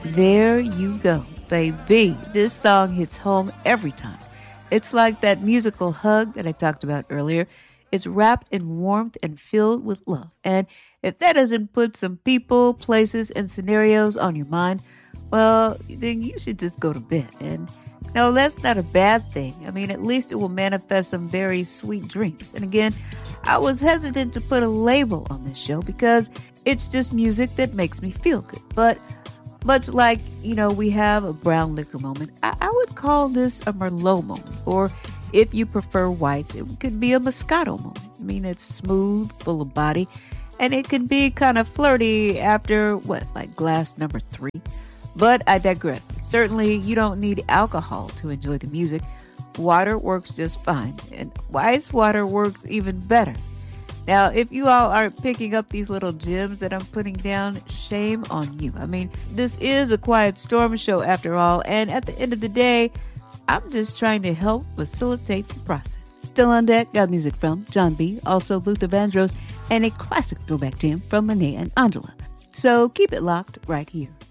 There you go, baby. This song hits home every time. It's like that musical hug that I talked about earlier. It's wrapped in warmth and filled with love. And if that doesn't put some people, places, and scenarios on your mind, well, then you should just go to bed. And no, that's not a bad thing. I mean, at least it will manifest some very sweet dreams. And again, I was hesitant to put a label on this show because it's just music that makes me feel good. But much like, we have a brown liquor moment, I would call this a Merlot moment. Or if you prefer whites, it could be a Moscato moment. I mean, it's smooth, full of body, and it could be kind of flirty after, like glass number 3. But I digress. Certainly, you don't need alcohol to enjoy the music. Water works just fine, and ice water works even better. Now, if you all aren't picking up these little gems that I'm putting down, shame on you. I mean, this is a Quiet Storm show after all, and at the end of the day, I'm just trying to help facilitate the process. Still on deck, got music from John B., also Luther Vandross, and a classic throwback jam from Monet and Angela. So keep it locked right here.